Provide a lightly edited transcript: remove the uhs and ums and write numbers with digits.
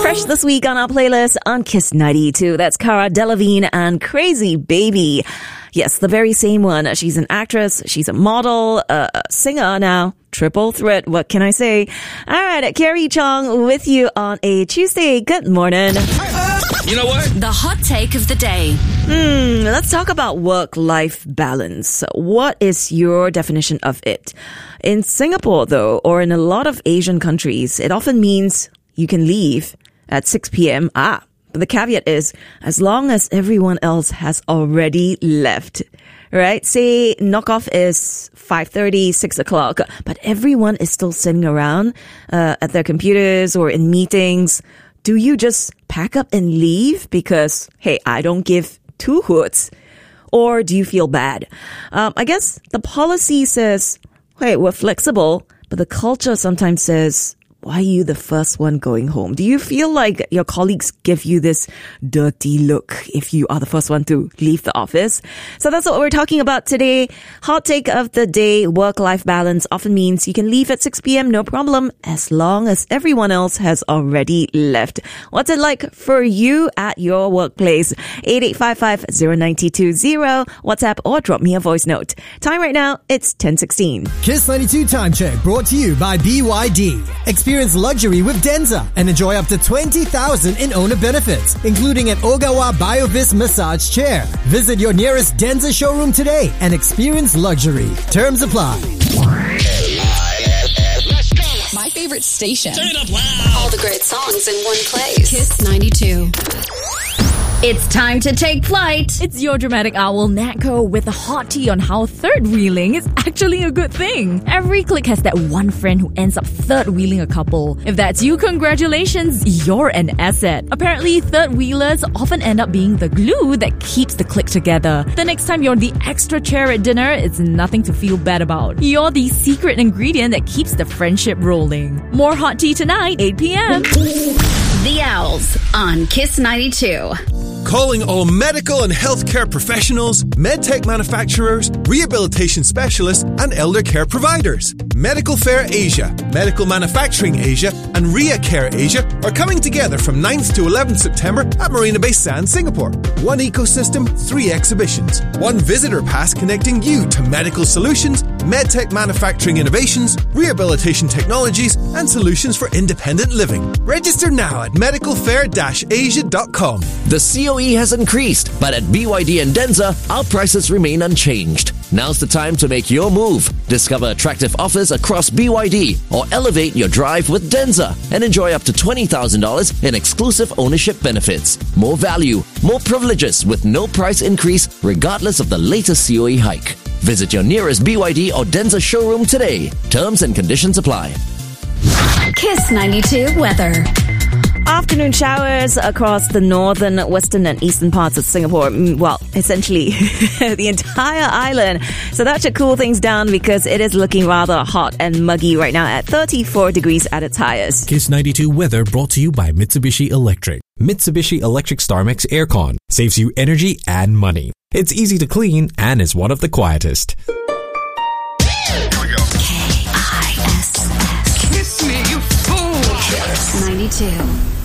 Fresh this week on our playlist on Kiss 92. That's Cara Delevingne and Crazy Baby. Yes, the very same one. She's an actress, she's a model, a singer now. Triple threat, what can I say? All right, Carrie Chong with you on a Tuesday. Good morning. You know what? The hot take of the day. Let's talk about work-life balance. What is your definition of it? In Singapore, though, or in a lot of Asian countries, it often means you can leave at 6 p.m. But the caveat is, as long as everyone else has already left, right? Say knockoff is 5:30, 6 o'clock, but everyone is still sitting around at their computers or in meetings. Do you just pack up and leave because, hey, I don't give two hoots? Or do you feel bad? I guess the policy says, hey, we're flexible, but the culture sometimes says, why are you the first one going home? Do you feel like your colleagues give you this dirty look if you are the first one to leave the office? So that's what we're talking about today. Hot take of the day, work-life balance often means you can leave at 6 p.m. no problem as long as everyone else has already left. What's it like for you at your workplace? 8855-0920, WhatsApp or drop me a voice note. Time right now, it's 10:16. Kiss 92 Time Check brought to you by BYD. Experience luxury with Denza and enjoy up to 20,000 in owner benefits, including an Ogawa Biovis massage chair. Visit your nearest Denza showroom today and experience luxury. Terms apply. My favorite station. Turn it up loud. All the great songs in one place. Kiss 92. It's time to take flight. It's your dramatic owl, Natko, with a hot tea on how third wheeling is actually a good thing. Every clique has that one friend who ends up third wheeling a couple. If that's you, congratulations, you're an asset. Apparently, third wheelers often end up being the glue that keeps the clique together. The next time you're the extra chair at dinner, it's nothing to feel bad about. You're the secret ingredient that keeps the friendship rolling. More hot tea tonight, 8 p.m. The Owls on Kiss 92. Calling all medical and healthcare professionals, medtech manufacturers, rehabilitation specialists, and elder care providers. Medical Fair Asia, Medical Manufacturing Asia, and Ria Care Asia are coming together from 9th to 11th September at Marina Bay Sands, Singapore. One ecosystem, 3 exhibitions. One visitor pass connecting you to medical solutions, medtech manufacturing innovations, rehabilitation technologies, and solutions for independent living. Register now at medicalfair-asia.com. The COE has increased, but at BYD and Denza, our prices remain unchanged. Now's the time to make your move. Discover attractive offers across BYD or elevate your drive with Denza and enjoy up to $20,000 in exclusive ownership benefits. More value, more privileges with no price increase regardless of the latest COE hike. Visit your nearest BYD or Denza showroom today. Terms and conditions apply. Kiss 92 weather. Afternoon showers across the northern, western and eastern parts of Singapore. Well, essentially the entire island. So that should cool things down because it is looking rather hot and muggy right now at 34 degrees at its highest. Kiss 92 weather brought to you by Mitsubishi Electric. Mitsubishi Electric StarMix Aircon saves you energy and money. It's easy to clean and is one of the quietest. Here we go. KISS. Kiss me, you fool. Kiss 92.